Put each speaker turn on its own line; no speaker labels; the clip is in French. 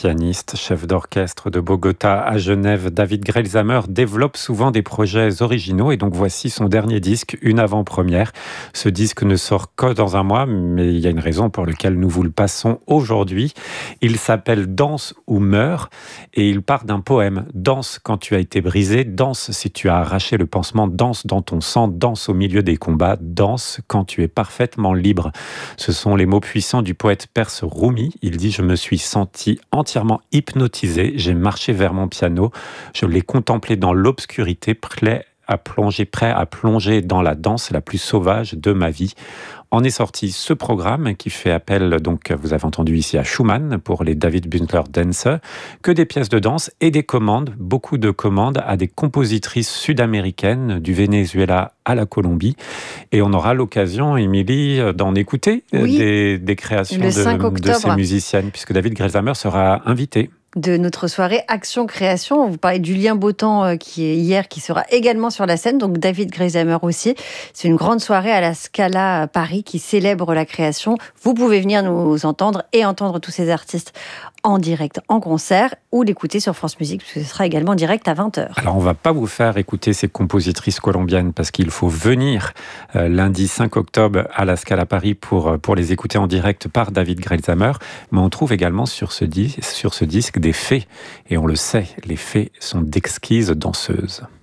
pianiste, chef d'orchestre de Bogota à Genève, David Grelzamer développe souvent des projets originaux et donc voici son dernier disque, une avant-première. Ce disque ne sort que dans un mois, mais il y a une raison pour laquelle nous vous le passons aujourd'hui. Il s'appelle Danse ou meurs et il part d'un poème. Danse quand tu as été brisé, danse si tu as arraché le pansement, danse dans ton sang, danse au milieu des combats, danse quand tu es parfaitement libre. Ce sont les mots puissants du poète perse Rumi. Il dit « Je me suis senti entièrement hypnotisé, j'ai marché vers mon piano, je l'ai contemplé dans l'obscurité, prêt à plonger dans la danse la plus sauvage de ma vie ». En est sorti ce programme qui fait appel, donc vous avez entendu ici, à Schumann pour les David Bündler Dancer, que des pièces de danse et des commandes, beaucoup de commandes à des compositrices sud-américaines du Venezuela à la Colombie. Et on aura l'occasion, Émilie, d'en écouter des créations de ces musiciennes, puisque David Grelzamer sera invité.
De notre soirée Action Création. Vous parlez du Julien Bautan qui est hier, qui sera également sur la scène, donc David Grelzamer aussi. C'est une grande soirée à la Scala Paris qui célèbre la création. Vous pouvez venir nous entendre et entendre tous ces artistes en direct, en concert, ou l'écouter sur France Musique, parce que ce sera également direct à 20h.
Alors, on ne va pas vous faire écouter ces compositrices colombiennes, parce qu'il faut venir lundi 5 octobre à la Scala Paris pour les écouter en direct par David Grelzamer. Mais on trouve également sur ce disque des fées. Et on le sait, les fées sont d'exquises danseuses.